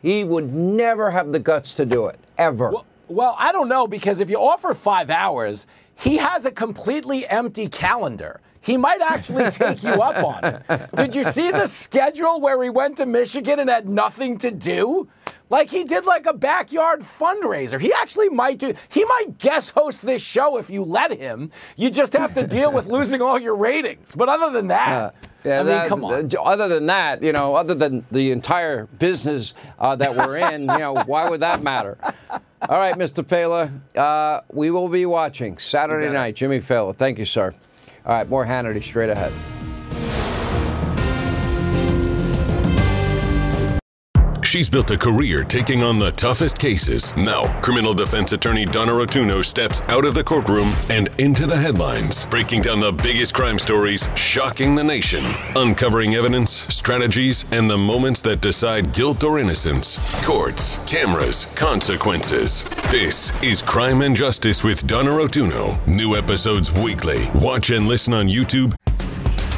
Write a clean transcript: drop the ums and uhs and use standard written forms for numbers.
He would never have the guts to do it, ever. Well, I don't know, because if you offer 5 hours, he has a completely empty calendar. He might actually take you up on it. Did you see the schedule where he went to Michigan and had nothing to do? Like, he did like a backyard fundraiser. He actually might do. He might guest host this show if you let him. You just have to deal with losing all your ratings. But other than that, I mean, come on. Other than that, other than the entire business that we're in, why would that matter? All right, Mr. Failla, we will be watching Saturday night. Jimmy Failla, thank you, sir. All right, more Hannity straight ahead. She's built a career taking on the toughest cases. Now, criminal defense attorney Donna Rotuno steps out of the courtroom and into the headlines, breaking down the biggest crime stories, shocking the nation, uncovering evidence, strategies, and the moments that decide guilt or innocence. Courts, cameras, consequences. This is Crime and Justice with Donna Rotuno. New episodes weekly. Watch and listen on YouTube